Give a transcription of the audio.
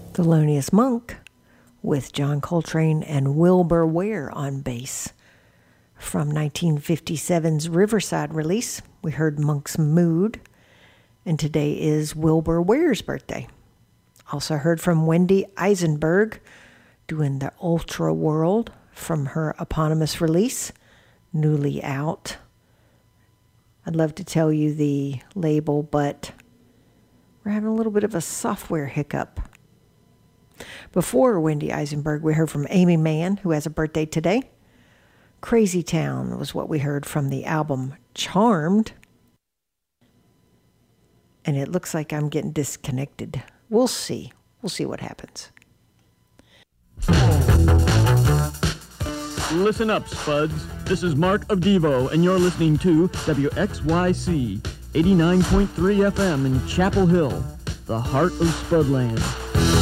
Thelonious Monk with John Coltrane and Wilbur Ware on bass. From 1957's Riverside release, we heard Monk's Mood, and today is Wilbur Ware's birthday. Also heard from Wendy Eisenberg doing the Ultra World from her eponymous release, newly out. I'd love to tell you the label, but we're having a little bit of a software hiccup. Before Wendy Eisenberg, we heard from Amy Mann, who has a birthday today. Crazy Town was what we heard from the album Charmed. And it looks like I'm getting disconnected. We'll see. We'll see what happens. Listen up, Spuds. This is Mark of Devo, and you're listening to WXYC 89.3 FM in Chapel Hill, the heart of Spudland.